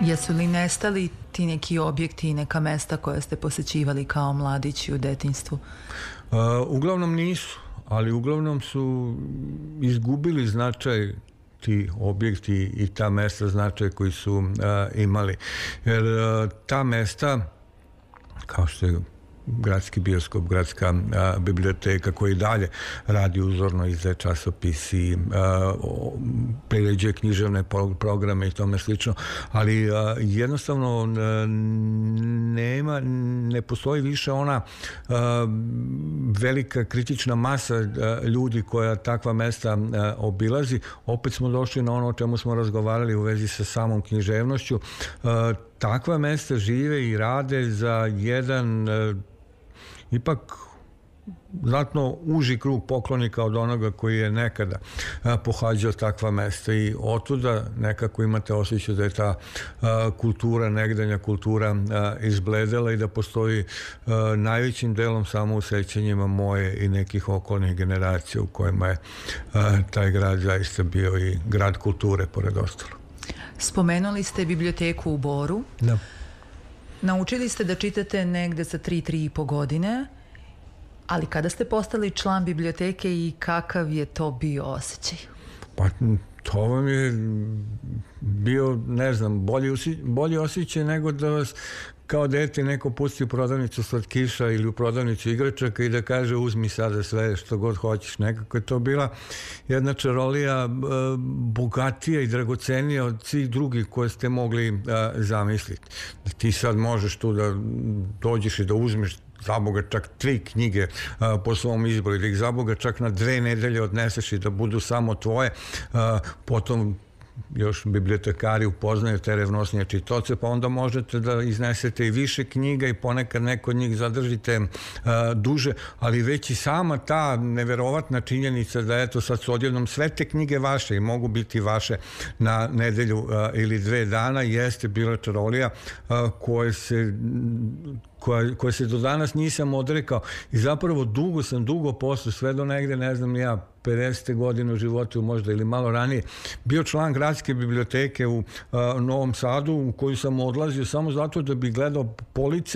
Jesu li nestali ti neki objekti i neka mesta koja ste posećivali kao mladići u detinjstvu? Uglavnom nisu, ali uglavnom su izgubili značaj ti objekti i ta mesta značaj koji su imali. Jer ta mesta, kao što je gradski bioskop, gradska biblioteka koji i dalje radi uzorno izdaje časopisi, priređuje književne programe i tome slično, ali jednostavno ne postoji više ona velika kritična masa ljudi koja takva mesta obilazi. Opet smo došli na ono o čemu smo razgovarali u vezi sa samom književnošću. Takva mesta žive i rade za jedan ipak znatno uži krug poklonika od onoga koji je nekada pohađao takva mesta i otuda nekako imate osjećaj da je ta kultura, negdanja kultura izbledela i da postoji najvećim delom samo u sećanjima moje i nekih okolnih generacija u kojima je taj grad zaista bio i grad kulture pored ostalo. Spomenuli ste biblioteku u Boru. Da. Naučili ste da čitate negde sa 3,5 godine, ali kada ste postali član biblioteke i kakav je to bio osjećaj? Pa to vam je bio, ne znam, bolji osjećaj nego da vas kao dete neko pusti u prodavnicu slatkiša ili u prodavnicu igračaka i da kaže uzmi sada sve što god hoćeš. Nekako je to bila jedna čarolija bogatija i dragocenija od svih drugih koje ste mogli zamisliti. Da ti sad možeš tu da dođeš i da uzmeš za Boga čak 3 knjige po svom izboru, da ih za Boga čak na 2 nedelje odneseš i da budu samo tvoje, potom još bibliotekari upoznaju te revnosnije čitoce, pa onda možete da iznesete i više knjiga i ponekad neko od njih zadržite duže, ali već i sama ta neverovatna činjenica da eto sad su odjednom sve te knjige vaše i mogu biti vaše na nedelju ili 2 dana jeste bila čarolija koje se do danas nisam odrekao i zapravo dugo posle, sve do negde, ne znam ja, 50. godine u životu možda ili malo ranije, bio član gradske biblioteke u Novom Sadu u koju sam odlazio samo zato da bi gledao police